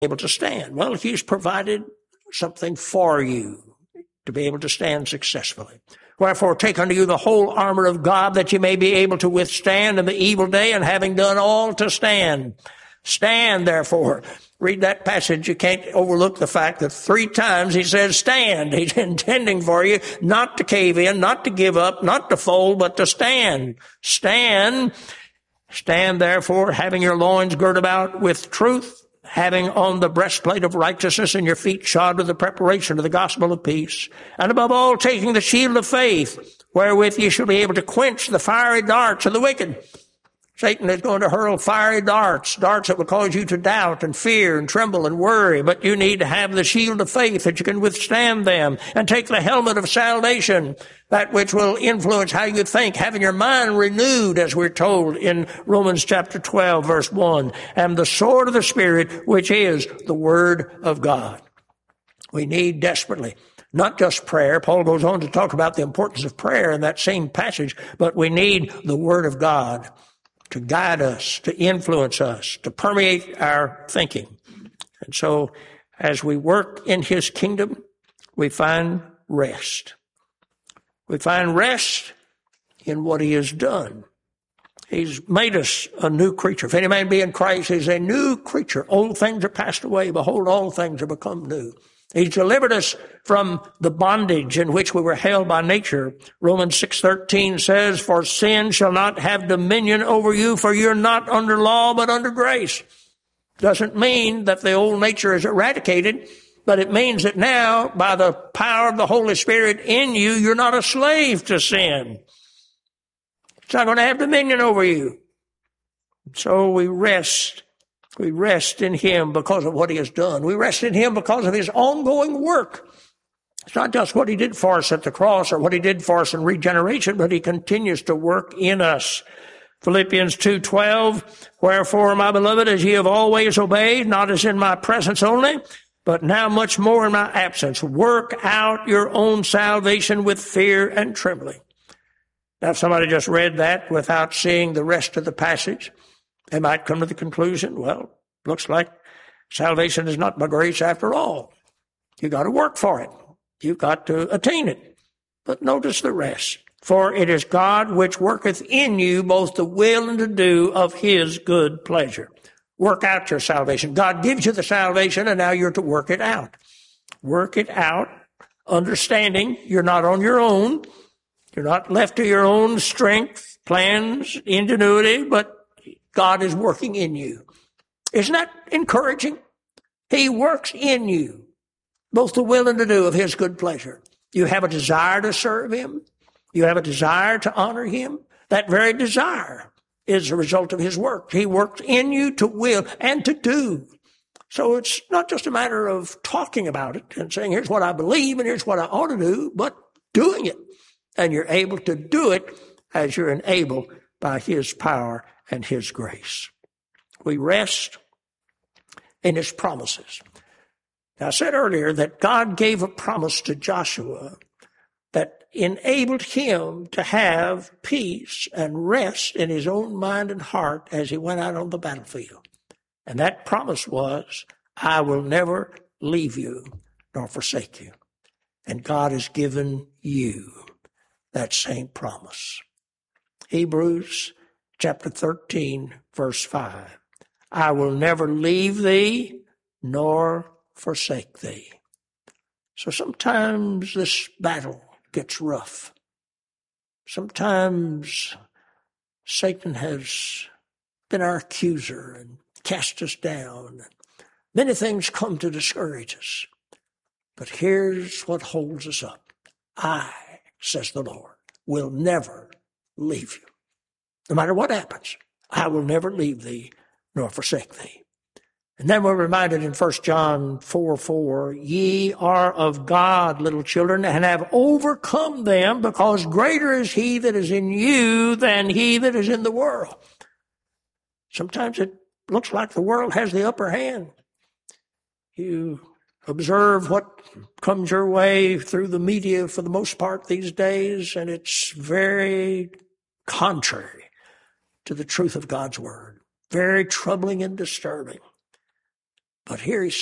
able to stand. Well, he's provided something for you to be able to stand successfully. Wherefore, take unto you the whole armor of God, that you may be able to withstand in the evil day, and having done all to stand. Stand, therefore. Read that passage. You can't overlook the fact that 3 times he says stand. He's intending for you not to cave in, not to give up, not to fold, but to stand. Stand. Stand, therefore, having your loins girt about with truth, having on the breastplate of righteousness, and your feet shod with the preparation of the gospel of peace. And above all, taking the shield of faith, wherewith ye shall be able to quench the fiery darts of the wicked. Satan is going to hurl fiery darts that will cause you to doubt and fear and tremble and worry. But you need to have the shield of faith that you can withstand them, and take the helmet of salvation, that which will influence how you think, having your mind renewed, as we're told in Romans chapter 12, verse 1, and the sword of the Spirit, which is the Word of God. We need desperately not just prayer. Paul goes on to talk about the importance of prayer in that same passage, but we need the Word of God to guide us, to influence us, to permeate our thinking. And so as we work in his kingdom, we find rest. We find rest in what he has done. He's made us a new creature. If any man be in Christ, he's a new creature. Old things are passed away. Behold, all things are become new. He's delivered us from the bondage in which we were held by nature. Romans 6:13 says, for sin shall not have dominion over you, for you're not under law, but under grace. Doesn't mean that the old nature is eradicated, but it means that now, by the power of the Holy Spirit in you, you're not a slave to sin. It's not going to have dominion over you. So we rest. We rest in him because of what he has done. We rest in him because of his ongoing work. It's not just what he did for us at the cross or what he did for us in regeneration, but he continues to work in us. Philippians 2:12, wherefore, my beloved, as ye have always obeyed, not as in my presence only, but now much more in my absence, work out your own salvation with fear and trembling. Now, if somebody just read that without seeing the rest of the passage, they might come to the conclusion, well, looks like salvation is not by grace after all. You got to work for it. You've got to attain it. But notice the rest. For it is God which worketh in you both the will and to do of his good pleasure. Work out your salvation. God gives you the salvation, and now you're to work it out. Work it out, understanding you're not on your own. You're not left to your own strength, plans, ingenuity, but God is working in you. Isn't that encouraging? He works in you, both the will and to do of his good pleasure. You have a desire to serve him. You have a desire to honor him. That very desire is a result of his work. He works in you to will and to do. So it's not just a matter of talking about it and saying, here's what I believe and here's what I ought to do, but doing it. And you're able to do it as you're enabled by his power and his grace. We rest in his promises. Now, I said earlier that God gave a promise to Joshua that enabled him to have peace and rest in his own mind and heart as he went out on the battlefield. And that promise was, I will never leave you nor forsake you. And God has given you that same promise. Hebrews chapter 13, verse 5. I will never leave thee nor forsake thee. So sometimes this battle gets rough. Sometimes Satan has been our accuser and cast us down. Many things come to discourage us. But here's what holds us up. I, says the Lord, will never leave you. No matter what happens, I will never leave thee nor forsake thee. And then we're reminded in 1 John 4:4, ye are of God, little children, and have overcome them, because greater is he that is in you than he that is in the world. Sometimes it looks like the world has the upper hand. You observe what comes your way through the media for the most part these days, and it's very contrary to the truth of God's word. Very troubling and disturbing. But here he